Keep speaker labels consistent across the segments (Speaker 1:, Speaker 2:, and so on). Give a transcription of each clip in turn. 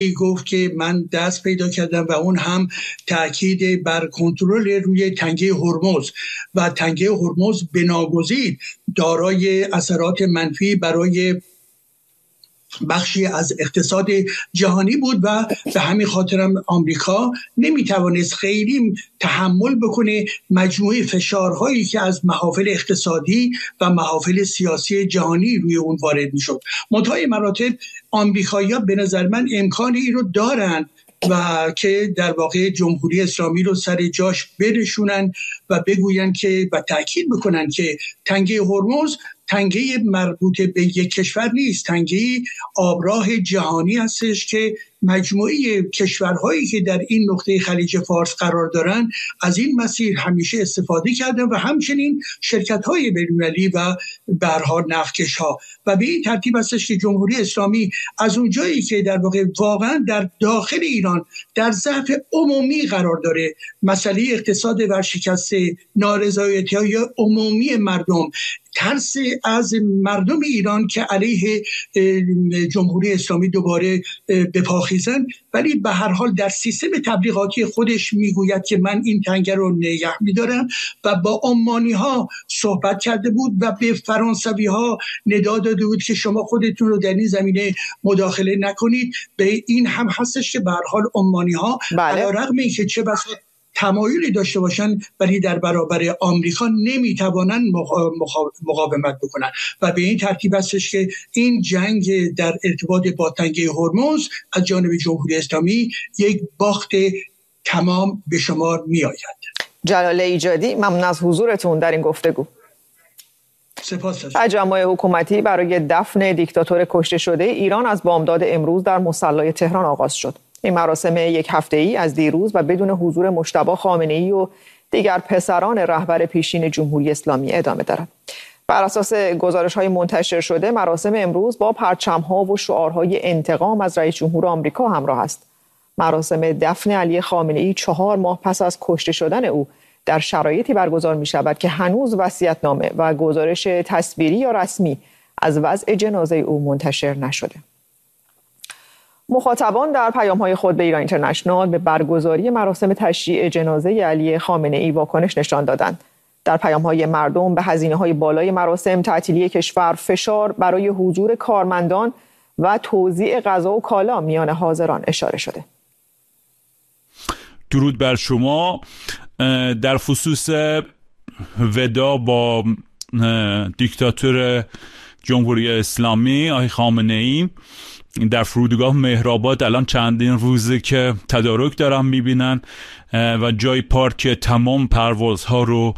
Speaker 1: گفت که من دست پیدا کردم و اون هم تاکید بر کنترل روی تنگه هرمز و تنگه هرمز بناگزیر دارای اثرات منفی برای بخشی از اقتصاد جهانی بود و به همین خاطرم آمریکا نمیتوانست خیلی تحمل بکنه مجموعه فشارهایی که از محافل اقتصادی و محافل سیاسی جهانی روی اون وارد میشد. منتهای مراتب آمریکایی‌ها به نظر من امکان این رو دارند و که در واقع جمهوری اسلامی رو سر جاش برشونن و بگوین که و تاکید بکنن که تنگه هرمز تنگه مربوط به یک کشور نیست، تنگه آبراه جهانی هستش که مجموعه کشورهایی که در این نقطه خلیج فارس قرار دارن از این مسیر همیشه استفاده کردن و همچنین شرکت‌های بین‌المللی و به هر حال نفتکش‌ها و به این ترتیب هستش که جمهوری اسلامی از اون جایی که در واقع واقعا در داخل ایران در ضعف عمومی قرار داره، مسئله اقتصاد ورشکسته، نارضایتی‌های عمومی مردم، ترس از مردم ایران که علیه جمهوری اسلامی دوباره بپاخیزن، ولی به هر حال در سیستم تبلیغاتی خودش میگوید که من این تنگه رو نگه میدارم و با عمانی ها صحبت کرده بود و به فرانسوی ها ندا داده بود که شما خودتون رو در این زمینه مداخله نکنید. به این هم هستش که به هر حال عمانی ها علیرغم اینکه چه بسا تمایلی داشته باشن ولی در برابر آمریکا نمیتوانن مقاومت بکنن و به این ترتیب هستش که این جنگ در ارتباط با تنگه هرمز از جانب جمهوری اسلامی یک باخت تمام به شمار می آید.
Speaker 2: جلال ایجادی، ممنون از حضورتون در این گفتگو.
Speaker 1: سپاس.
Speaker 2: تجمع حکومتی برای دفن دیکتاتور کشته شده ایران از بامداد امروز در مصلی تهران آغاز شد. این مراسم یک هفته‌ای از دیروز و بدون حضور مجتبی خامنه‌ای و دیگر پسران رهبر پیشین جمهوری اسلامی ادامه دارد. بر اساس گزارش‌های منتشر شده، مراسم امروز با پرچم‌ها و شعارهای انتقام از رئیس جمهور آمریکا همراه است. مراسم دفن علی خامنه‌ای 4 ماه پس از کشته شدن او در شرایطی برگزار می‌شود که هنوز وصیت‌نامه و گزارش تصویری یا رسمی از وضع جنازه او منتشر نشده. مخاطبان در پیام‌های خود به ایران اینترنشنال به برگزاری مراسم تشییع جنازه علی خامنه‌ای واکنش نشان دادند. در پیام‌های مردم به هزینه‌های بالای مراسم، تعطیلی کشور، فشار برای حضور کارمندان و توزیع غذا و کالا میان حاضران اشاره شده.
Speaker 3: درود بر شما. در خصوص ودا با دیکتاتور جمهوری اسلامی آقای خامنه‌ای در فرودگاه مهرآباد الان چندین روزه که تدارک دارن میبینن و جای پارک تمام پروازها رو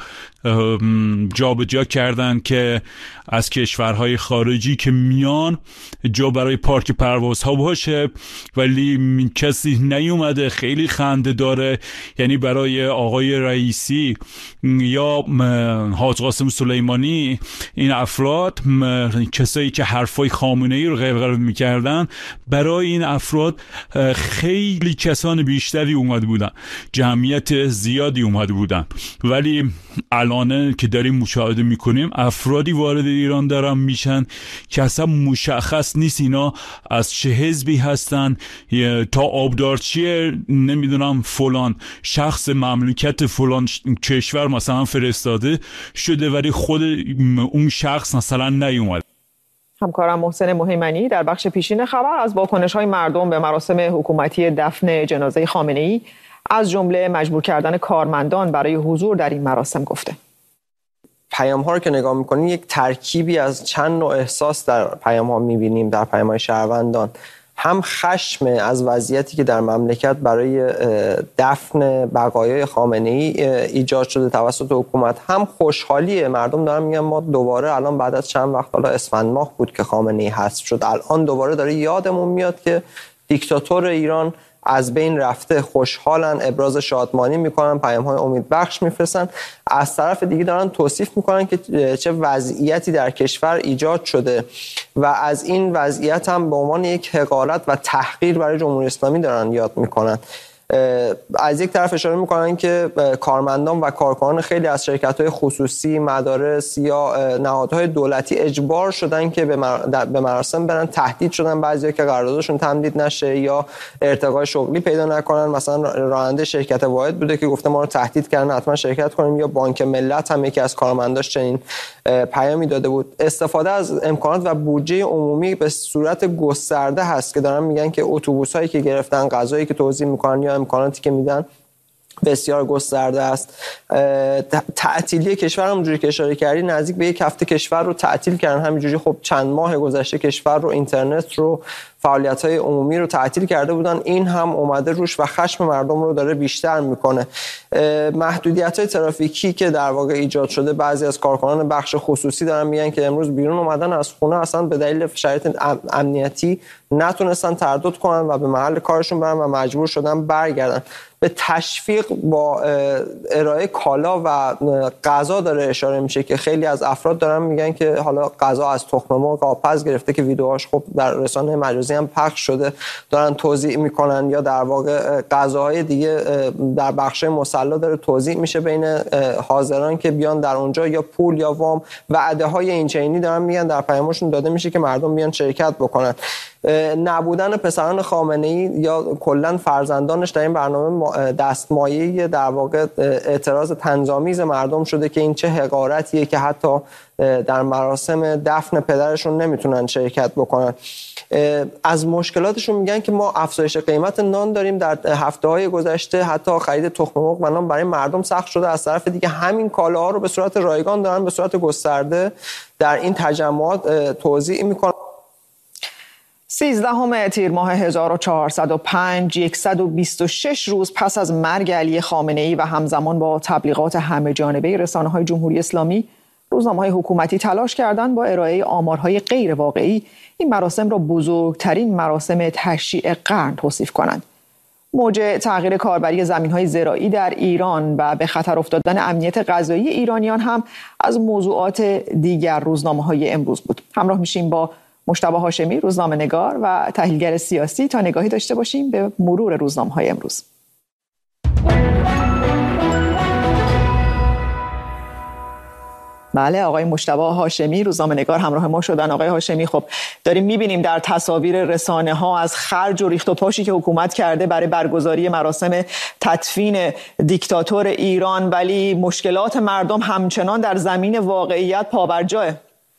Speaker 3: جابجا کردن که از کشورهای خارجی که میان جا برای پارک پروازها باشه، ولی کسی نیومده. خیلی خنده داره. یعنی برای آقای رئیسی یا حاج قاسم سلیمانی، این افراد کسایی که حرفای خامنه‌ای رو غیب‌غیب میکردن، برای این افراد خیلی کسان بیشتری اومده بودن، جمعیت زیادی اومده بودن، ولی الان که داریم مشاهده میکنیم افرادی وارد ایران دارن میشن که اصلا مشخص نیست اینا از چه حزبی هستن، تا آبدارچی نمیدونم فلان شخص مملکت فلان کشور مثلا فرستاده شده ولی خود اون شخص مثلا نیومد.
Speaker 2: همکارم محسن مهیمنی در بخش پیشین خبر از واکنش‌های مردم به مراسم حکومتی دفن جنازه خامنه‌ای از جمله مجبور کردن کارمندان برای حضور در این مراسم گفته.
Speaker 4: پیام‌ها رو که نگاه می‌کنیم یک ترکیبی از چند نوع احساس در پیام‌ها می‌بینیم. در پیام‌های شهروندان هم خشم از وضعیتی که در مملکت برای دفن بقایای خامنه‌ای ایجاد شده توسط حکومت، هم خوشحالی مردم دارن میگن ما دوباره الان بعد از چند وقت، حالا اسفند ماه بود که خامنه‌ای حذف شد، الان دوباره داره یادمون میاد که دیکتاتور ایران از بین رفته. خوشحالن، ابراز شادمانی میکنن، پیام‌های امیدبخش میفرستن. از طرف دیگه دارن توصیف میکنن که چه وضعیتی در کشور ایجاد شده و از این وضعیت هم به عنوان یک حقارت و تحقیر برای جمهوری اسلامی دارن یاد میکنن. از یک طرف اشاره میکنن که کارمندان و کارکنان خیلی از شرکت‌های خصوصی، مدارس یا نهادهای دولتی اجبار شدن که به مراسم برن، تهدید شدن بعضیا که قراردادشون تمدید نشه یا ارتقای شغلی پیدا نکنن. مثلا راننده شرکت واحد بوده که گفته ما رو تهدید کردن حتما شرکت کنیم، یا بانک ملت هم یکی از کارمنداش چنین پیامی داده بود. استفاده از امکانات و بودجه عمومی به صورت گسترده هست که دارن میگن که اتوبوسایی که گرفتن، غذایی که توزیع میکنن یا امکاناتی که میدن بسیار گسترده است. تعطیلی کشور همونجوری که اشاره کردی نزدیک به یک هفته کشور رو تعطیل کردن. همینجوری خب چند ماه گذشته کشور رو، اینترنت رو، فعالیت‌های عمومی رو تعطیل کرده بودن. این هم اومده روش و خشم مردم رو داره بیشتر میکنه. محدودیت‌های ترافیکی که در واقع ایجاد شده، بعضی از کارکنان بخش خصوصی دارن میگن که امروز بیرون اومدن از خونه اصلا به دلیل شرایط امنیتی نتونستن تردد کنن و به محل کارشون برن و مجبور شدن برگردن. به تشویق با ارائه کالا و غذا داره اشاره میشه که خیلی از افراد دارن میگن که حالا غذا از تخم مرغ آبپز گرفته که ویدیوهاش خب در رسانه مجازی هم پخش شده، دارن توزیع میکنن، یا در واقع غذاهای دیگه در بخش مصلا داره توزیع میشه بین حاضران که بیان در اونجا، یا پول یا وام، وعده های این چنینی دارن میگن در پیامشون داده میشه که مردم بیان شرکت بکنن. نبودن پسران خامنه‌ای یا کلا فرزندانش در این برنامه دستمایه در واقع اعتراض طنزآمیز مردم شده که این چه حقارتیه که حتی در مراسم دفن پدرشون نمیتونن شرکت بکنن. از مشکلاتشون میگن که ما افزایش قیمت نان داریم در هفته‌های گذشته، حتی خرید تخم مرغ و نان برای مردم سخت شده. از طرف دیگه همین کالاها رو به صورت رایگان دارن به صورت گسترده در این تجمعات توزیع میکنن.
Speaker 2: 13 تیر ماه 1405، 126 روز پس از مرگ علی خامنه‌ای و همزمان با تبلیغات همه جانبه رسانه‌های جمهوری اسلامی، روزنامه‌های حکومتی تلاش کردند با ارائه آمارهای غیر واقعی این مراسم را بزرگترین مراسم تشییع قرن توصیف کنند. موج تغییر کاربری زمین‌های زراعی در ایران و به خطر افتادن امنیت غذایی ایرانیان هم از موضوعات دیگر روزنامه‌های امروز بود. همراه میشیم با مجتبی هاشمی، روزنامه‌نگار و تحلیلگر سیاسی، تا نگاهی داشته باشیم به مرور روزنامه‌های امروز. بله، آقای مجتبی هاشمی روزنامه‌نگار همراه ما شدن. آقای هاشمی، خب داریم می‌بینیم در تصاویر رسانه‌ها از خرج و ریخت و پاشی که حکومت کرده برای برگزاری مراسم تدفین دیکتاتور ایران، ولی مشکلات مردم همچنان در زمین واقعیت پابرجاه.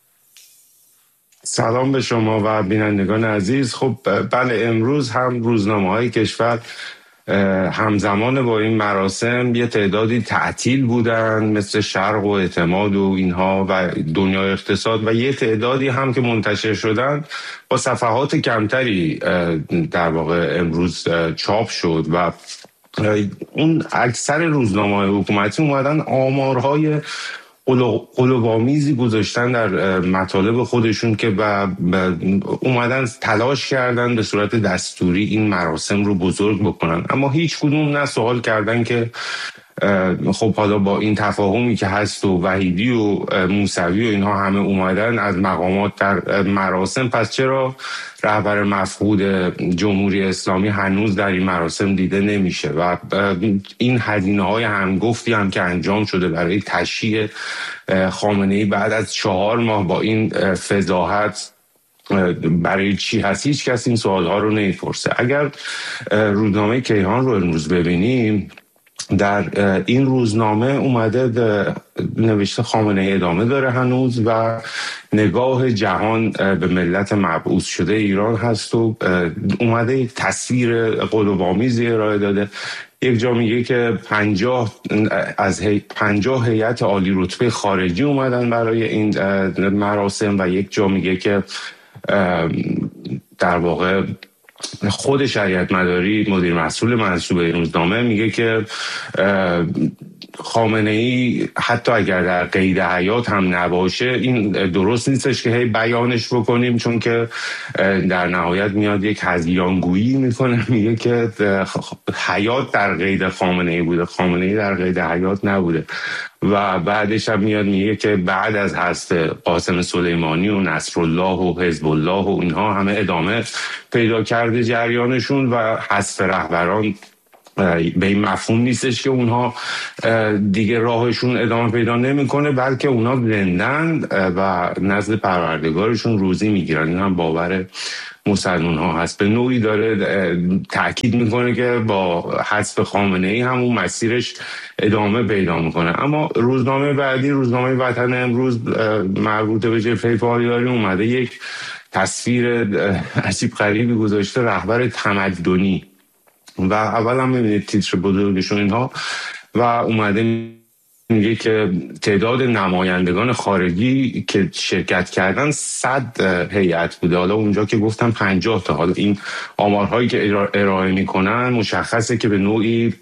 Speaker 5: سلام به شما و بینندگان عزیز. خب بله، امروز هم روزنامه‌های کشور همزمان با این مراسم یه تعدادی تعطیل بودن، مثل شرق و اعتماد و اینها و دنیای اقتصاد، و یه تعدادی هم که منتشر شدن با صفحات کمتری در واقع امروز چاپ شد و اون اکثر روزنامه‌های حکومتی اومدن آمارهای قلوب‌آمیزی گذاشتن در مطالب خودشون که اومدن تلاش کردن به صورت دستوری این مراسم رو بزرگ بکنن، اما هیچ کدوم نه سوال کردن که خب حالا با این تفاهمی که هست و وحیدی و موسوی و اینها همه اومدن از مقامات در مراسم، پس چرا رهبر مفقود جمهوری اسلامی هنوز در این مراسم دیده نمیشه؟ و این هزینه‌های همگفتی هم که انجام شده برای تشییع خامنه‌ای بعد از 4 ماه با این فضاحت برای چی هست؟ هیچ کس این سوالها رو نمیپرسه. اگر روزنامه کیهان رو امروز ببینیم، در این روزنامه اومده نوشته خامنه‌ای ادامه داره هنوز و نگاه جهان به ملت مبعوث شده ایران هست و اومده تصویر قلوب‌آمیزی ارائه داده. یک جا میگه که 50 هیئت عالی رتبه خارجی اومدن برای این مراسم و یک جا میگه که در واقع خود شریعت مداری مدیر مسئول منصوب این روزنامه میگه که خامنه‌ای حتی اگر در قید حیات هم نباشه این درست نیستش که هی بیانش بکنیم، چون که در نهایت میاد یک هذیانگویی میکنه، میگه که حیات در قید خامنه‌ای بوده، خامنه‌ای در قید حیات نبوده. و بعدش هم میاد میگه که بعد از حذف قاسم سلیمانی و نصرالله و حزب الله و اینها همه ادامه پیدا کرده جریانشون و حذف رهبران به این مفهوم نیستش که اونها دیگه راهشون ادامه پیدا نمیکنه، بلکه اونها زندن و نزد پروردگارشون روزی میگیرن. این هم باور مسلمان ها هست. به نوعی داره تأکید میکنه که با حذف خامنه‌ای همون مسیرش ادامه پیدا میکنه. اما روزنامه بعدی، روزنامه وطن امروز، مربوط به جبهه پایداری، اومده یک تصویر عجیب غریبی گذاشته، رهبر تمدنی، و اول هم میبینید تیتر بزرگشون اینها، و اومده میگه که تعداد نمایندگان خارجی که شرکت کردن 100 هیئت بوده. حالا اونجا که گفتم 50 تا، حالا این آمارهایی که ارائه میکنن مشخصه که به نوعی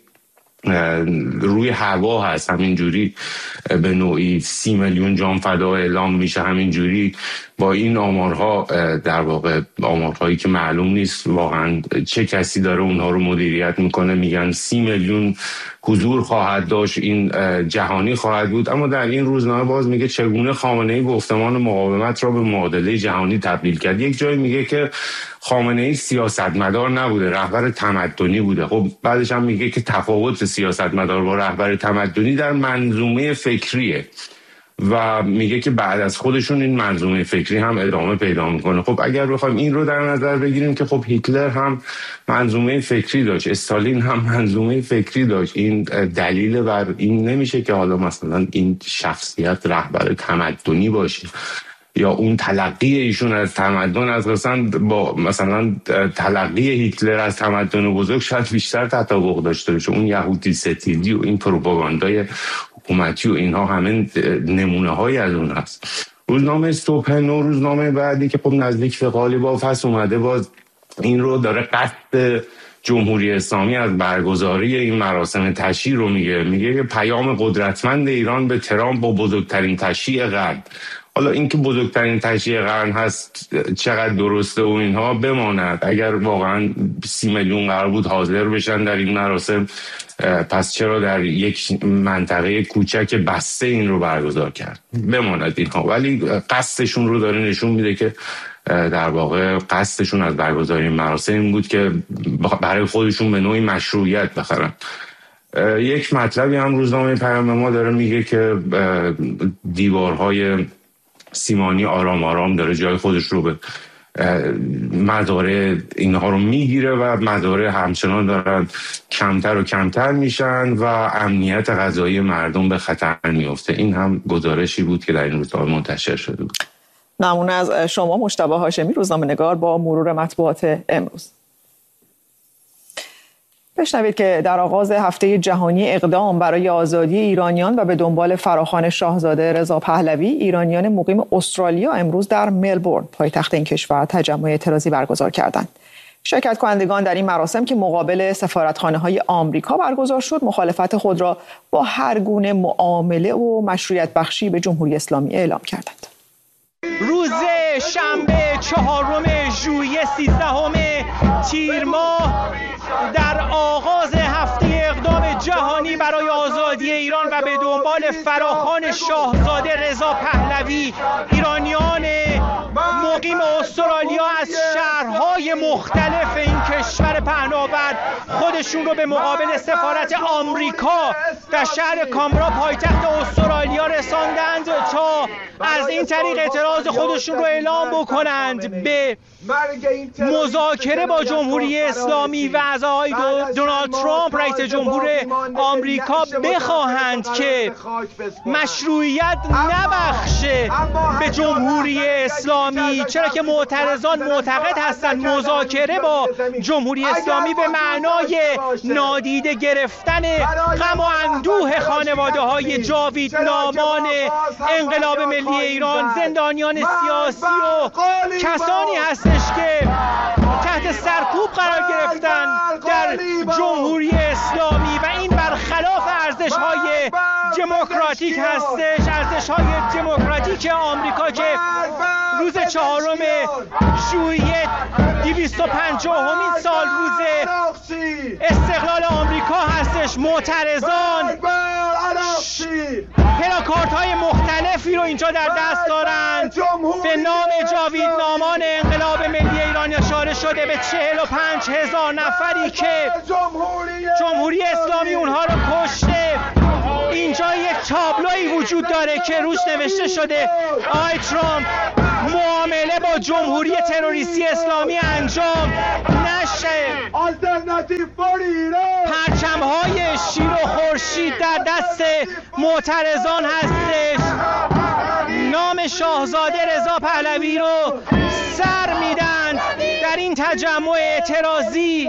Speaker 5: روی هوا هست. همینجوری به نوعی 30 میلیون جان فدا اعلام میشه، همینجوری با این آمارها، در واقع آمارهایی که معلوم نیست واقعا چه کسی داره اونها رو مدیریت میکنه، میگن 30 میلیون حضور خواهد داشت، این جهانی خواهد بود. اما در این روزنامه باز میگه چگونه خامنه‌ای گفتمان مقاومت را به معادله جهانی تبدیل کرد. یک جایی میگه که خامنه‌ای سیاستمدار نبوده، رهبر تمدنی بوده. خب بعدش هم میگه که تفاوت سیاستمدار با رهبر تمدنی در منظومه فکریه، و میگه که بعد از خودشون این منظومه فکری هم ادامه پیدا میکنه. خب اگر بخوایم این رو در نظر بگیریم که خب هیتلر هم منظومه فکری داشت، استالین هم منظومه فکری داشت، این دلیل بر این نمیشه که حالا مثلا این شخصیت رهبر تمدنی باشه، یا اون تلقی ایشون از تمدن از با مثلا تلقی هیتلر از تمدن بزرگ شاید بیشتر تطابق داشته باشه. اون یهودی ستیزی و این پروپاگاندای حکومتی و اینها همه نمونه های از اون هست. روزنامه صبح نو، روزنامه بعدی که خب نزدیک به قالیباف هست، اومده باز این رو داره قصد جمهوری اسلامی از برگزاری این مراسم تشییع رو میگه که پیام قدرتمند ایران به ترامپ با بزرگترین تشییع قرن. حالا اینکه بزرگترین تشییع قرن هست چقدر درسته و اینها بماند. اگر واقعا 30 میلیون قرار بود حاضر بشن در این مراسم، پس چرا در یک منطقه کوچک بسته این رو برگزار کرد؟ بماند اینها. ولی قصدشون رو داره نشون میده که در واقع قصدشون از برگزاری این مراسم این بود که برای خودشون به نوعی مشروعیت بخرن. یک مطلبی هم روزنامه پیام ما داره میگه که دیوارهای سیمانی آرام آرام داره جای خودش رو به مزارع اینها رو میگیره و مزارع همچنان دارن کمتر و کمتر میشن و امنیت غذایی مردم به خطر میفته. این هم گزارشی بود که در این روزنامه منتشر شده بود.
Speaker 2: ممنون از شما مجتبی هاشمی، روزنامه‌نگار، با مرور مطبوعات امروز. بشنوید که در آغاز هفته جهانی اقدام برای آزادی ایرانیان و به دنبال فراخوان شاهزاده رضا پهلوی، ایرانیان مقیم استرالیا امروز در ملبورن، پایتخت این کشور، تجمع اعتراضی برگزار کردند. شرکت کنندگان در این مراسم که مقابل سفارتخانه‌های آمریکا برگزار شد، مخالفت خود را با هر گونه معامله و مشروعیت بخشی به جمهوری اسلامی اعلام کردند.
Speaker 6: روز شنبه 4 ژوئیه 13 تیر ماه، در آغاز هفته اقدام جهانی برای آزادی ایران و به دنبال فراخوان شاهزاده رضا پهلوی، ایرانیان مقیم استرالیا از شهرهای مختلف این کشور پهناور خودشون رو به مقابل سفارت آمریکا در شهر کامبرا پایتخت استرالیا رساندند تا از این طریق اعتراض خودشون رو اعلام بکنند به مذاکره با جمهوری اسلامی و از آقای دونالد ترامپ رئیس جمهور آمریکا، بخواهند که مشروعیت نبخشه به جمهوری اسلامی، چرا که معترضان معتقد هستند مذاکره با جمهوری اسلامی به معنای نادیده گرفتن غم و اندوه خانواده‌های جاویدنامان انقلاب ملی ایران، زندانیان سیاسی و کسانی هستش که تحت سرکوب قرار گرفتن در جمهوری اسلامی و این برخلاف ارزش‌های دموکراتیک هستش، ارزش‌های دموکراتیک آمریکا که روز 4 ژوئیه 250مین سال روز استقلال آمریکا هستش. معترضان پلاکاردهای مختلف هدفی رو اینجا در دست دارند. به نام جاویدنامان انقلاب ملی ایران اشاره شده به 45,000 نفری که جمهوری اسلامی اونها رو کشته. اینجا یک تابلوی وجود داره که روش نوشته شده آقای ترامپ معامله با جمهوری تروریستی اسلامی انجام نشه. پرچم‌های شیر و خورشید در دست معترضان هستش. نام شاهزاده رضا پهلوی رو سر میدن در این تجمع اعتراضی.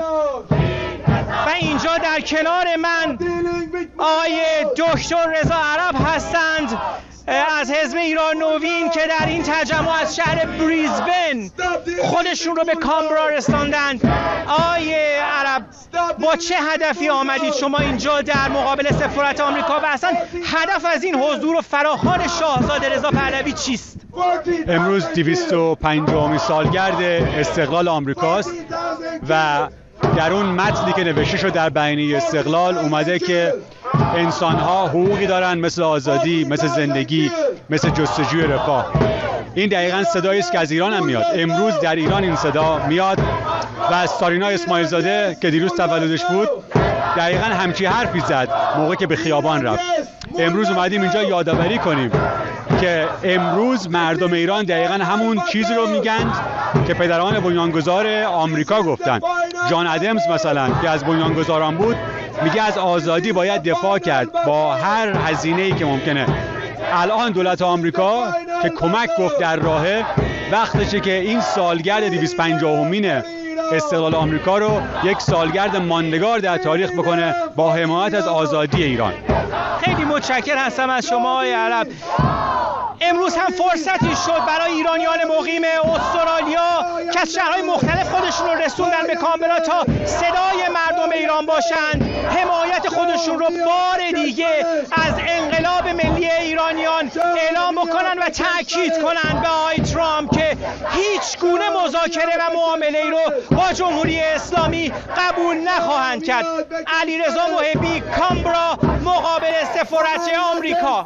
Speaker 6: و اینجا در کنار من آقای دکتر رضا عرب هستند از حزب ایران نوین که در این تجمع از شهر بریزبن خودشون رو به کامبرا رساندند. آقای عرب، با چه هدفی آمدید شما اینجا در مقابل سفارت آمریکا و اصلا هدف از این حضور و فراخوان شاهزاده رضا پهلوی چیست؟
Speaker 7: امروز 250مین سالگرد استقلال آمریکاست و در اون متنی که نوشته شد در بیانیه استقلال اومده که انسان‌ها حقوقی دارن مثل آزادی، مثل زندگی، مثل جستجوی رفاه. این دقیقاً صدایی است که از ایران هم میاد. امروز در ایران این صدا میاد و از سارینا اسماعیل زاده که دیروز تولدش بود دقیقاً همچی حرفی زد موقعی که به خیابان رفت. امروز اومدیم اینجا یادآوری کنیم که امروز مردم ایران دقیقاً همون چیزی رو میگن که پدران بنیانگذار آمریکا گفتن. جان ادمز مثلا که از بنیانگذاران بود میگه از آزادی باید دفاع کرد با هر هزینه‌ای که ممکنه. الان دولت آمریکا که کمک گفت در راهه، وقتشه که این سالگرد 250مین استقلال آمریکا رو یک سالگرد ماندگار در تاریخ بکنه با حمایت از آزادی ایران.
Speaker 6: خیلی متشکرم هستم از شما آقای عرب. امروز هم فرصتی شد برای ایرانیان مقیم استرالیا که از شهرهای مختلف خودشون رو رسوندن به کامبرا تا صدای مردم ایران باشند، حمایت خودشون رو بار دیگه از انقلاب ملی ایرانیان اعلام بکنن و تأکید کنن به آقای ترامپ که هیچ گونه مذاکره و معامله ای رو با جمهوری اسلامی قبول نخواهند کرد. علیرضا محبی، کامبرا، مقابل سفارت آمریکا.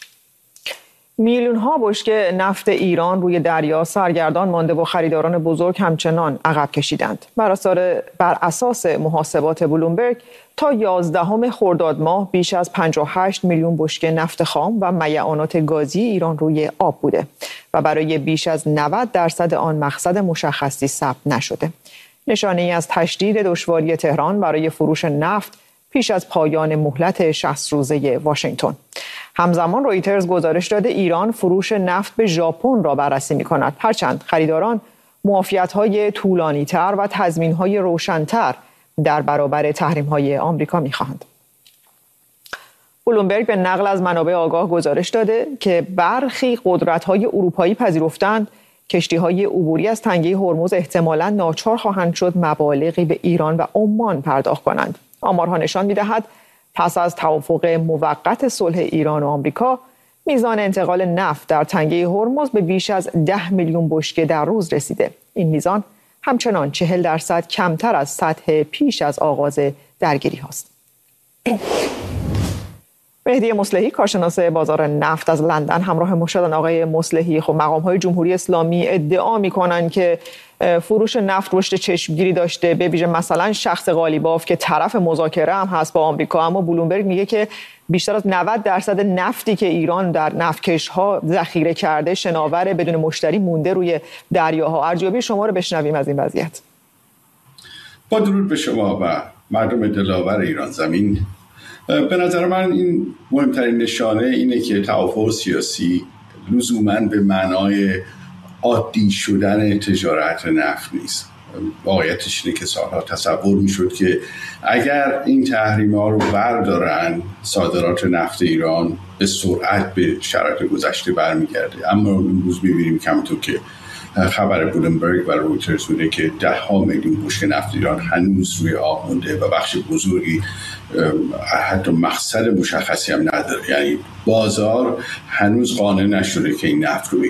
Speaker 2: میلیون ها بشکه نفت ایران روی دریا سرگردان مانده و خریداران بزرگ همچنان عقب کشیدند. بر اساس محاسبات بلومبرگ تا 11 خرداد ماه بیش از 58 میلیون بشکه نفت خام و میعانات گازی ایران روی آب بوده و برای بیش از 90% آن مقصد مشخصی ثبت نشده. نشانه‌ای از تشدید دشواری تهران برای فروش نفت پیش از پایان مهلت 60 روزه واشنگتن. همزمان رویترز گزارش داده ایران فروش نفت به ژاپن را بررسی می‌کند، هرچند خریداران معافیت‌های طولانی‌تر و تضمین‌های روشن‌تر در برابر تحریم‌های آمریکا می‌خواهند. بلومبرگ به نقل از منابع آگاه گزارش داده که برخی قدرت‌های اروپایی پذیرفتند کشتی‌های عبوری از تنگه هرمز احتمالاً ناچار خواهند شد مبالغی به ایران و عمان پرداخت کنند. آمارها نشان می‌دهد پس از توافق موقت صلح ایران و آمریکا، میزان انتقال نفت در تنگه هرمز به بیش از 10 میلیون بشکه در روز رسیده. این میزان همچنان 40% کمتر از سطح پیش از آغاز درگیری هاست. مهدی مصلحی، کارشناس بازار نفت از لندن همراه ما شدن. آقای مصلحی، خب مقام‌های جمهوری اسلامی ادعا می‌کنند که فروش نفت رشد چشمگیری داشته، به ویژه مثلا شخص قالیباف که طرف مذاکره هم هست با آمریکا، اما بلومبرگ میگه که بیشتر از 90% نفتی که ایران در نفتکش‌ها ذخیره کرده شناور بدون مشتری مونده روی دریاها. ارزیابی شما رو بشنویم از این وضعیت.
Speaker 8: با درود به شما و مردم دلاور ایران زمین. به نظر من این مهمترین نشانه اینه که توافق سیاسی لزوماً به معنای عادی شدن تجارت نفت نیست. واقعیتش اینه که سالها تصور میشد که اگر این تحریم‌ها رو بردارن صادرات نفت ایران به سرعت به شرایط گذشته برمیگرده، اما امروز می‌بینیم که همونطور که خبر بلومبرگ و رویترز بوده که 10 میلیون بشکه نفت ایران هنوز روی آب مونده و بخش بزرگی حتی مقصد مشخصی هم نداره. یعنی بازار هنوز قانع نشده که این نفت رو بگیره.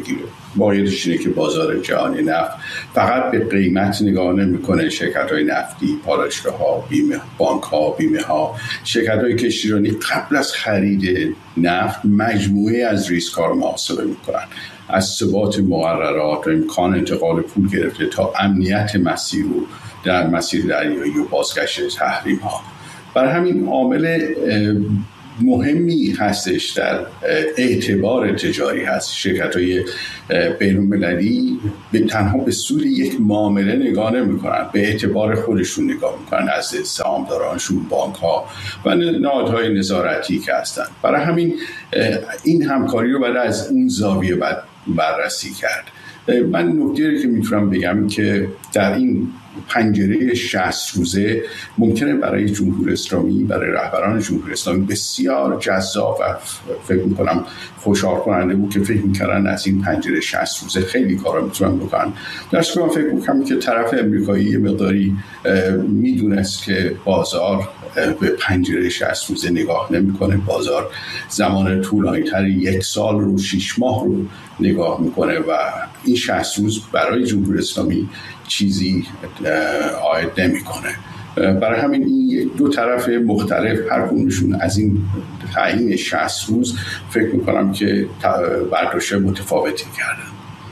Speaker 8: واقعیتش اینه که بازار جهانی نفت فقط به قیمت نگاه نمی‌کنه. شرکت‌های نفتی، پالایشگاه‌ها، بانک‌ها، بیمه‌ها، شرکت‌های کشتیرانی قبل از خرید نفت مجموعه از ریسک‌ها رو محاسبه می‌کنن، از ثبات مقررات و امکان انتقال پول گرفته تا امنیت مسیر و در مسیر دریایی و بازگشت تحریم‌ها. برای همین عامل مهمی هستش در اعتبار تجاری هست. شرکت‌های بین‌المللی تنها به سود یک معامله نگاه نمی‌کنن، به اعتبار خودشون نگاه می‌کنن، از سهامدارانشون، بانک‌ها و نهادهای نظارتی که هستن. برای همین این همکاری رو باید از اون زاویه بررسی کرد. من نکته‌ای که میتونم بگم که در این پنجره 60 روزه ممکنه برای جمهوری اسلامی، برای رهبران جمهوری اسلامی بسیار جذاب و فکر میکنم خوشحال کننده بود که فکر میکردن از این پنجره 60 روزه خیلی کارا میتونن بکنن. درست که من فکر میکنم که طرف امریکایی مقداری میدونست که بازار به پنجره 60 روزه نگاه نمیکنه، بازار زمان طولانی تری 1 سال رو 6 ماه رو نگاه میکنه و این 60 روز برای جمهوری اسلامی چیزی عاید نمیکنه. برای همین این دو طرف مختلف هر کدومشون از این تعیین 60 روز فکر میکنم که برداشت متفاوتی کردن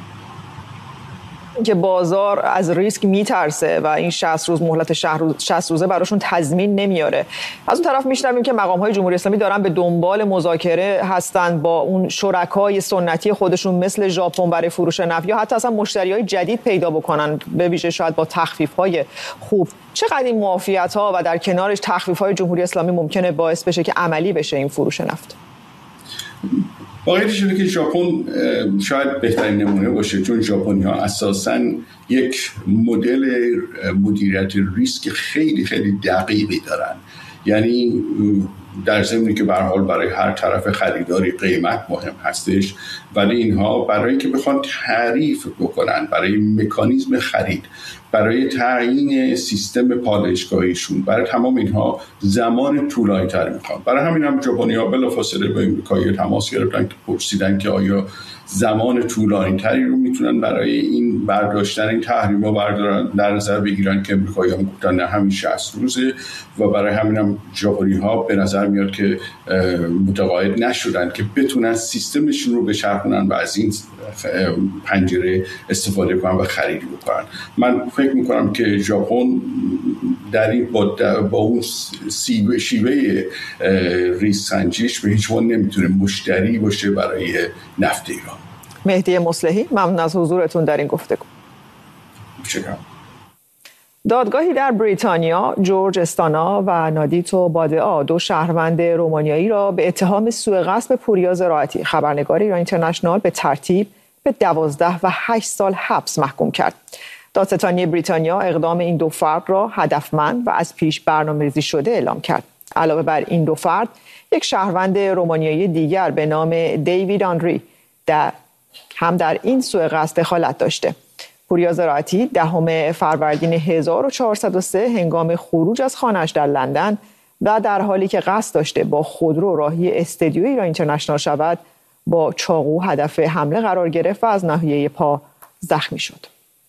Speaker 2: که بازار از ریسک میترسه و این 60 روز مهلت 60 روزه براشون تضمین نمیاره. از اون طرف میشنویم که مقام‌های جمهوری اسلامی دارن به دنبال مذاکره هستن با اون شرکای سنتی خودشون مثل ژاپن برای فروش نفت یا حتی اصلا مشتریای جدید پیدا بکنن، به ویژه شاید با تخفیف‌های خوب. چقدر این معافیت‌ها و در کنارش تخفیف‌های جمهوری اسلامی ممکنه باعث بشه که عملی بشه این فروش نفت؟
Speaker 8: واقعیتش اینه که ژاپن شاید بهترین نمونه باشه، چون ژاپنی‌ها اساساً یک مدل مدیریت ریسک خیلی خیلی دقیقی دارن. یعنی در ضمنی که به هر حال برای هر طرف خریداری قیمت مهم هستش، ولی اینها برای اینکه بخوان تعریف بکنن، برای مکانیزم خرید، برای تعیین سیستم پالایشگاهیشون، برای تمام اینها زمان طولانی‌تر میخوان. برای همین هم ژاپنی‌ها بلافاصله با امریکایی تماس گرفتن که پرسیدن که آیا زمان طولانی‌تری رو میتونن برای این برداشتن این تحریم‌ها در نظر بگیرن که امریکایی‌ها گفتن نه، همین 60 روزه و برای همین هم ژاپنی‌ها به نظر میاد که متقاعد نشدن که بتونن سیستمشون رو بچرخونن و از این پنجره استفاده کنن و خرید بکنن. من فکر میکنم که ژاپن در این با اون شیوه ریسک سنجش به هیچ عنوان نمیتونه مشتری باشه برای نفت ایران.
Speaker 2: مهدی مصلحی، ممنون از حضورتون در این گفتگو.
Speaker 8: متشکرم.
Speaker 2: دادگاهی در بریتانیا جورج استانا و نادیتو بادعا، 2 شهروند رومانیایی را به اتهام سوء قصد به پوریا زراعتی، خبرنگار ایران اینترنشنال، به ترتیب به 12 و 8 سال حبس محکوم کرد. دادستانی بریتانیا اقدام این 2 فرد را هدفمند و از پیش برنامه‌ریزی شده اعلام کرد. علاوه بر این 2 فرد، یک شهروند رومانیایی دیگر به نام دیوید آنری هم در این سوء قصد دخالت داشته. پوریا زراعتی 10 فروردین 1403 هنگام خروج از خانه‌اش در لندن و در حالی که قصد داشته با خودرو راهی استدیو ایران اینترنشنال شود، با چاقو هدف حمله قرار گرفت و از ناحیه پا زخمی شد.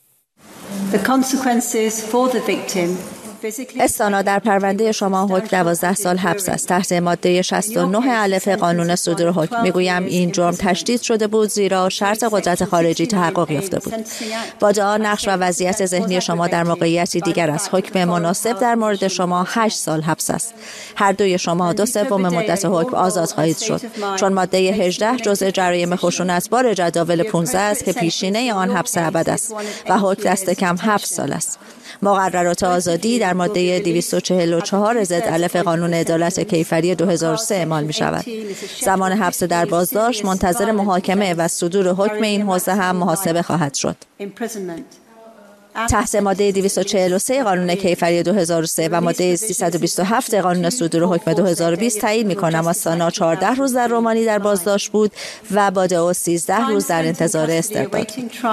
Speaker 9: استانا در پرونده شما حکم 12 سال حبس است تحت ماده 69 الف قانون صدور حکم. میگویم این جرم تشدید شده بود زیرا شرط قدرت خارجی تحقق یافته بود. بادعا نقش و وضعیت ذهنی شما در موقعیتی دیگر است. حکم مناسب در مورد شما 8 سال حبس است. هر دوی شما 2/3 مدت حکم آزاد خواهید شد، چون ماده 18 جزء جرایم خشونت بار جداول 15 است که پیشینه آن حبس ابد است و حکم دست کم 7 سال است. مقررات آزادی در ماده 244 ضد الف قانون عدالت کیفری 2003 اعمال می شود. زمان حبس در بازداشت منتظر محاکمه و صدور حکم این حوزه هم محاسبه خواهد شد. تحت ماده 243 قانون کیفری 2003 و ماده 327 قانون صدور حکم 2020 تایید می‌کنم استانا 14 روز در رومانی در بازداشت بود و بادعا 13 روز در انتظار استرداد.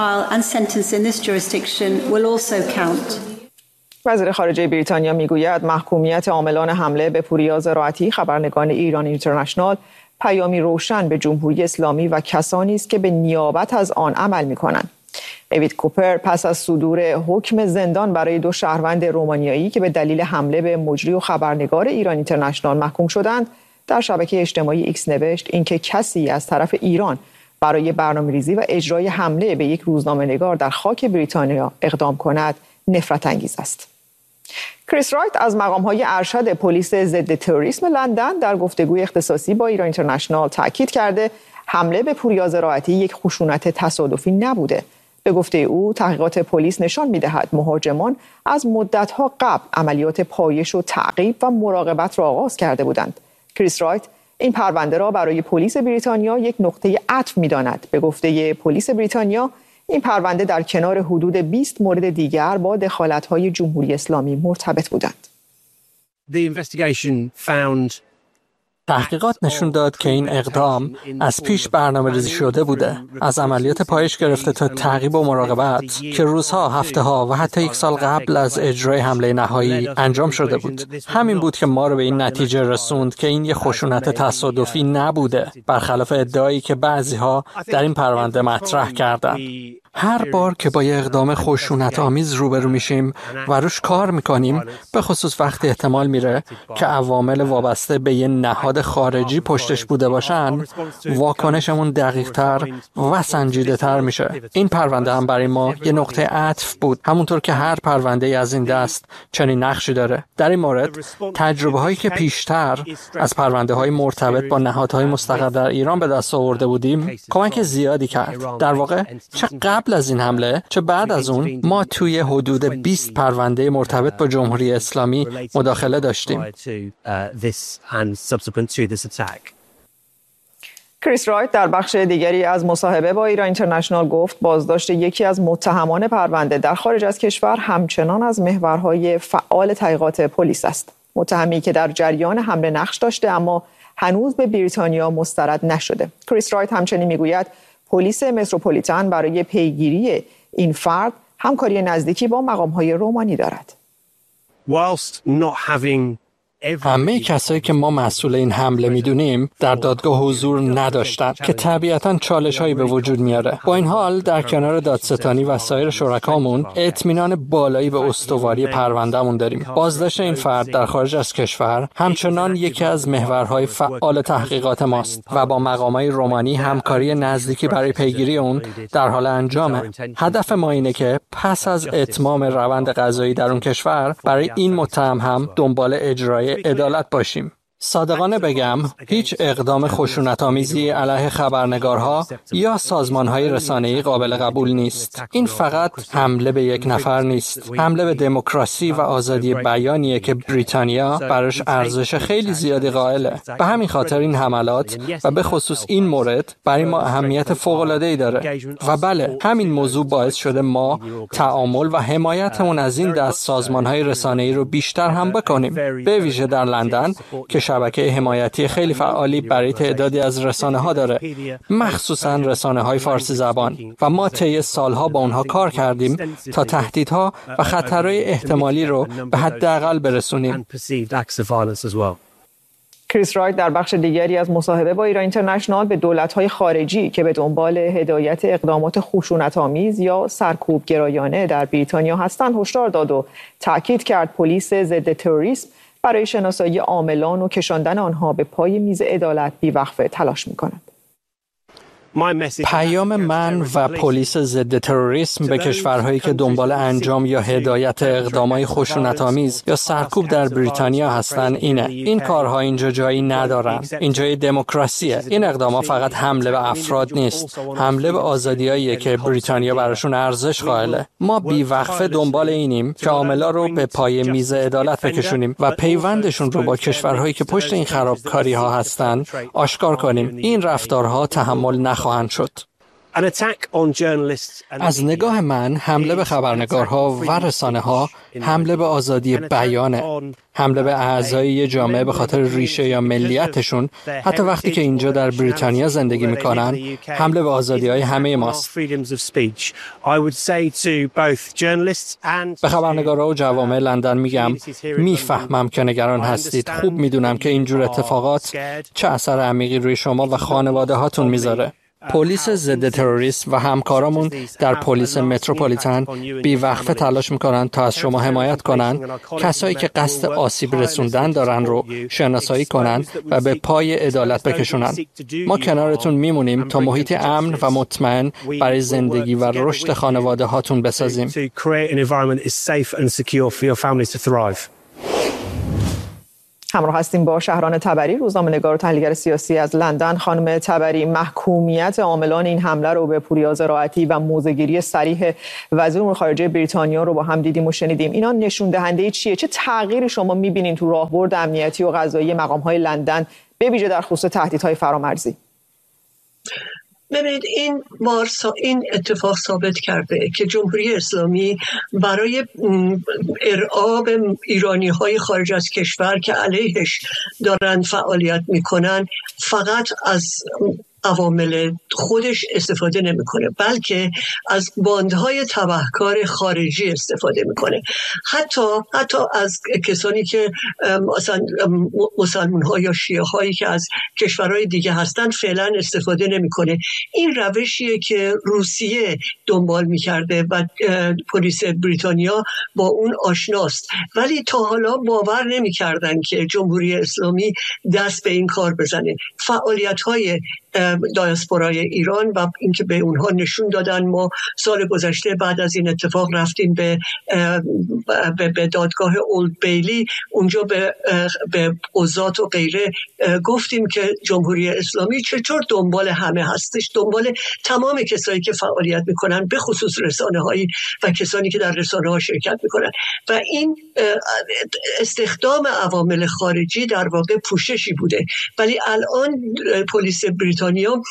Speaker 2: وزیر خارجه بریتانیا میگوید محکومیت عاملان حمله به پوریا زراعتی، خبرنگار ایران اینترنشنال، پیامی روشن به جمهوری اسلامی و کسانی است که به نیابت از آن عمل می‌کنند. اوید کوپر پس از صدور حکم زندان برای 2 شهروند رومانیایی که به دلیل حمله به مجری و خبرنگار ایران اینترنشنال محکوم شدند، در شبکه اجتماعی ایکس نوشت اینکه کسی از طرف ایران برای برنامه‌ریزی و اجرای حمله به یک روزنامه‌نگار در خاک بریتانیا اقدام کند نفرت انگیز است. کریس رایت از مقام‌های ارشد پلیس ضد تروریسم لندن در گفتگوی اختصاصی با ایران اینترنشنال تاکید کرده حمله به پوریا زراعتی یک خشونت تصادفی نبوده. به گفته او تحقیقات پلیس نشان می‌دهد مهاجمان از مدت‌ها قبل عملیات پایش و تعقیب و مراقبت را آغاز کرده بودند. کریس رایت این پرونده را برای پلیس بریتانیا یک نقطه عطف می‌داند. به گفته پلیس بریتانیا این پرونده در کنار حدود 20 مورد دیگر با دخالت‌های جمهوری اسلامی مرتبط بودند.
Speaker 10: تحقیقات نشون داد که این اقدام از پیش برنامه‌ریزی شده بوده، از عملیات پایش گرفته تا تعقیب و مراقبت که روزها، هفته‌ها و حتی 1 سال قبل از اجرای حمله نهایی انجام شده بود. همین بود که ما رو به این نتیجه رسوند که این یه خشونت تصادفی نبوده، برخلاف ادعایی که بعضی‌ها در این پرونده مطرح کردند. هر بار که با یه اقدام خشونت‌آمیز روبرو میشیم و روش کار میکنیم، به خصوص وقتی احتمال میره که عوامل وابسته به یه نهاد خارجی پشتش بوده باشن، واکنشمون دقیق‌تر و سنجیده‌تر میشه. این پرونده هم برای ما یه نقطه عطف بود، همونطور که هر پرونده از این دست چنین نقشی داره. در این مورد تجربه هایی که پیشتر از پرونده های مرتبط با نهادهای مستقر در ایران به دست آورده بودیم کمک زیادی کرد. در واقع چه قبل از این حمله چه بعد از اون ما توی حدود 20 پرونده مرتبط با جمهوری اسلامی مداخله داشتیم.
Speaker 2: کریس رایت در بخش دیگری از مصاحبه با ایران اینترنشنال گفت بازداشت یکی از متهمان پرونده در خارج از کشور همچنان از محورهای فعال تحقیقات پلیس است. متهمی که در جریان حمله نقش داشته اما هنوز به بریتانیا مسترد نشده. کریس رایت همچنین میگوید پلیس متروپولیتن برای پیگیری این فرد همکاری نزدیکی با مقام‌های رومانی دارد.
Speaker 10: همه کسایی که ما مسئول این حمله میدونیم در دادگاه حضور نداشتن که طبیعتاً چالش‌هایی به وجود میاره. با این حال در کنار دادستانی و سایر شرکامون اطمینان بالایی به استواری پروندهمون داریم. بازداشت این فرد در خارج از کشور همچنان یکی از محورهای فعال تحقیقات ماست و با مقامات رومانی همکاری نزدیکی برای پیگیری اون در حال انجامه. هدف ما اینه که پس از اتمام روند قضایی در اون کشور برای این متهم هم دنبال اجرای عدالت باشیم. صادقانه بگم هیچ اقدام خشونت‌آمیزی علیه خبرنگارها یا سازمان‌های رسانه‌ای قابل قبول نیست. این فقط حمله به یک نفر نیست، حمله به دموکراسی و آزادی بیانیه که بریتانیا براش ارزش خیلی زیادی قائله. به همین خاطر این حملات و به خصوص این مورد برای ما اهمیت فوق‌العاده‌ای داره. و بله، همین موضوع باعث شده ما تعامل و حمایتمون از این دست سازمان‌های رسانه‌ای رو بیشتر هم بکنیم. به ویژه در لندن که شبکه حمایتی خیلی فعالی برای تعدادی از رسانه‌ها داره، مخصوصاً رسانه‌های فارسی زبان، و ما طی سالها با اونها کار کردیم تا تهدیدها و خطرهای احتمالی رو به حداقل برسونیم.
Speaker 2: کریس رایت در بخش دیگری از مصاحبه با ایران اینترنشنال به دولت‌های خارجی که به دنبال هدایت اقدامات خشونت‌آمیز یا سرکوبگرایانه در بریتانیا هستند هشدار داد و تاکید کرد پلیس ضد تروریسم برای شناسایی عاملان و کشاندن آنها به پای میز عدالت بی‌وقفه تلاش می‌کند.
Speaker 10: پیام من و پلیس ضد تروریسم به کشورهایی که دنبال انجام یا هدایت اقدامات خشونت‌آمیز یا سرکوب در بریتانیا هستند اینه: این کارها اینجا جایی ندارن. اینجا دموکراسیه. این اقدامات فقط حمله به افراد نیست، حمله به آزادیاییه که بریتانیا براشون ارزش قائله. ما بی‌وقفه دنبال اینیم که عاملا رو به پای میز عدالت بکشونیم و پیوندشون رو با کشورهایی که پشت این خرابکاری‌ها هستند آشکار کنیم. این رفتارها تحمل نخواهند شد. از نگاه من حمله به خبرنگارها و رسانه‌ها حمله به آزادی بیانه، حمله به اعضای یه جامعه به خاطر ریشه یا ملیتشون، حتی وقتی که اینجا در بریتانیا زندگی میکنن، حمله به آزادی‌های همه ماست. به خبرنگارها و جوامع لندن میگم میفهمم که نگران هستید. خوب میدونم که اینجور اتفاقات چه اثر عمیقی روی شما و خانواده هاتون میذاره. پلیس ضد تروریست و همکارامون در پلیس متروپولیتن بیوقفه تلاش میکنن تا از شما حمایت کنن، کسایی که قصد آسیب رسوندن دارن رو شناسایی کنن و به پای عدالت بکشونن. ما کنارتون میمونیم تا محیط امن و مطمئن برای زندگی و رشد خانواده هاتون بسازیم.
Speaker 2: همراه هستیم با شهران تبری، روزنامه‌نگار و تحلیلگر سیاسی از لندن. خانم تبری، محکومیت عاملان این حمله رو به پوریا زراعتی و موضع‌گیری صریح وزیر امور خارجه بریتانیا رو با هم دیدیم و شنیدیم. اینا نشون دهنده چیه؟ چه تغییری شما می‌بینین تو راهبرد امنیتی و قضایی مقام‌های لندن به ویژه در خصوص تهدیدهای فرامرزی؟
Speaker 11: ببینید، این اتفاق ثابت کرده که جمهوری اسلامی برای ارعاب ایرانی‌های خارج از کشور که علیهش دارن فعالیت میکنن فقط از عوامل خودش استفاده نمیکنه، بلکه از باندهای تبهکار خارجی استفاده میکنه. حتی از کسانی که مثلا مسلمان ها یا شیعه هایی که از کشورهای دیگه هستن فعلا استفاده نمیکنه. این روشیه که روسیه دنبال میکرده و پلیس بریتانیا با اون آشناست، ولی تا حالا باور نمیکردن که جمهوری اسلامی دست به این کار بزنه. فعالیت های دایاسپورای ایران و اینکه به اونها نشون دادن، ما سال گذشته بعد از این اتفاق رفتیم به دادگاه اولد بیلی، اونجا به قضات و غیره گفتیم که جمهوری اسلامی چطور دنبال همه هستش، دنبال تمام کسایی که فعالیت میکنن، به خصوص رسانه هایی و کسانی که در رسانه ها شرکت میکنن. و این استخدام عوامل خارجی در واقع پوششی بوده، ولی الان پلیس بریتانیا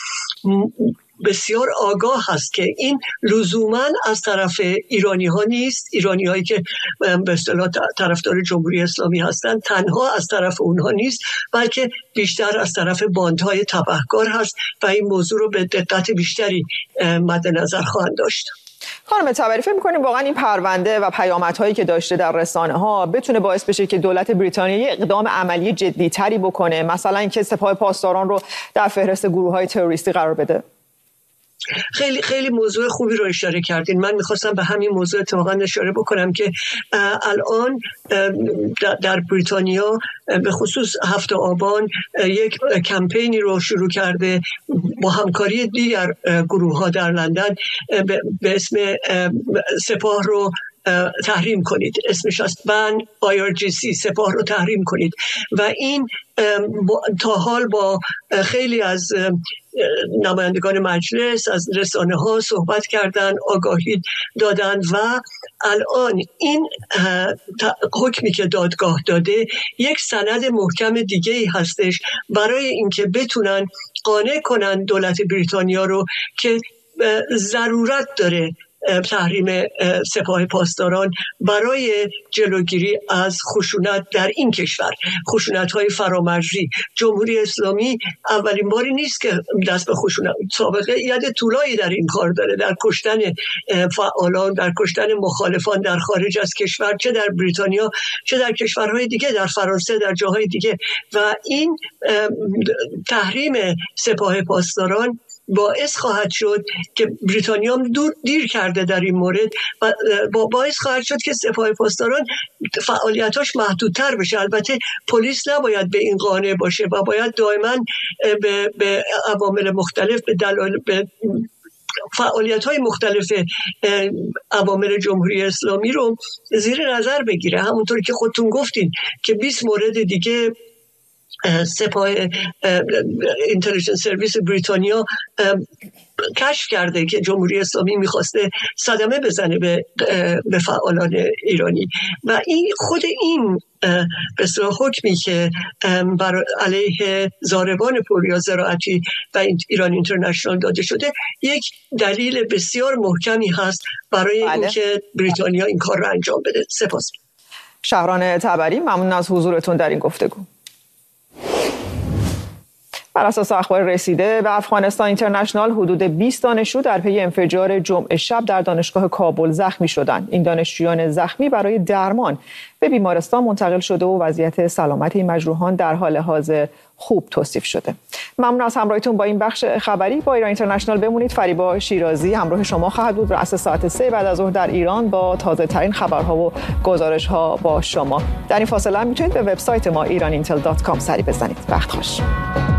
Speaker 11: بسیار آگاه هست که این لزوما از طرف ایرانی ها نیست. ایرانی هایی که به اصطلاح طرفدار جمهوری اسلامی هستند تنها از طرف اونها نیست، بلکه بیشتر از طرف باندهای تبهکار هست و این موضوع رو به دقت بیشتری مد نظر خواهند داشت.
Speaker 2: خانم تبری، فکر می‌کنیم واقعا این پرونده و پیامدهایی که داشته در رسانه‌ها بتونه باعث بشه که دولت بریتانیا یک اقدام عملی جدی‌تری بکنه، مثلا اینکه سپاه پاسداران رو در فهرست گروه‌های تروریستی قرار بده؟
Speaker 11: خیلی خیلی موضوع خوبی رو اشاره کردین. من میخواستم به همین موضوع اتفاقا اشاره بکنم که الان در بریتانیا به خصوص 7 آبان یک کمپینی رو شروع کرده با همکاری دیگر گروه ها در لندن به اسم سپاه رو تحریم کنید. اسمش است بن IRGC، سپاه رو تحریم کنید. و این تا حال با خیلی از نمایندگان مجلس، از رسانه ها صحبت کردن، آگاهی دادن و الان این حکمی که دادگاه داده یک سند محکم دیگه ای هستش برای اینکه بتونن قانع کنن دولت بریتانیا رو که ضرورت داره تحریم سپاه پاسداران برای جلوگیری از خشونت در این کشور، خشونت‌های فرامرزی. جمهوری اسلامی اولین باری نیست که دست به خشونت، سابقه ید طولایی در این کار داره، در کشتن فعالان، در کشتن مخالفان در خارج از کشور، چه در بریتانیا چه در کشورهای دیگه، در فرانسه، در جاهای دیگه. و این تحریم سپاه پاسداران باعث خواهد شد که بریتانیا هم دیر کرده در این مورد و باعث خواهد شد که سپاه پاسداران فعالیتاش محدودتر بشه. البته پلیس نباید به این قانع باشه و باید دائما به عوامل مختلف، به فعالیت‌های مختلف عوامل جمهوری اسلامی رو زیر نظر بگیره. همونطور که خودتون گفتین که 20 مورد دیگه سپاه اینتلیجنس سرویس بریتانیا کشف کرده که جمهوری اسلامی میخواسته صدمه بزنه به فعالان ایرانی و این خود این به اصطلاح حکمی که بر علیه زاربان پوریا زراعتی و ایران اینترنشنال داده شده یک دلیل بسیار محکمی هست برای اینکه بریتانیا این کار رو انجام بده. سپاس.
Speaker 2: شهران تبری، ممنون از حضورتون در این گفتگو. بر اساس اخبار رسیده به افغانستان اینترنشنال حدود 20 دانشجو در پی انفجار جمعه شب در دانشگاه کابل زخمی شدند. این دانشجویان زخمی برای درمان به بیمارستان منتقل شده و وضعیت سلامت این مجروحان در حال حاضر خوب توصیف شده. ممنون از همراهیتون با این بخش خبری با ایران اینترنشنال. بمونید. فریبا شیرازی همراه شما خواهد بود رأس ساعت 3 بعد از ظهر در ایران با تازه ترین خبرها و گزارش ها با شما. در این فاصله میتونید به وبسایت ما iranинtel.com سری بزنید. وقت خوش.